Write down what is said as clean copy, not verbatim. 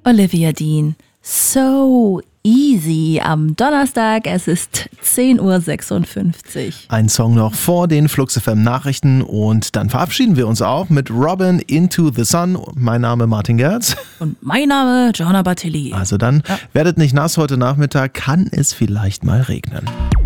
Olivia Dean. So easy am Donnerstag, es ist 10.56 Uhr. Ein Song noch vor den Flux FM Nachrichten und dann verabschieden wir uns auch mit Robin Into the Sun. Mein Name Martin Gerz. Und mein Name Gianna Battilli. Also dann werdet nicht nass heute Nachmittag, kann es vielleicht mal regnen.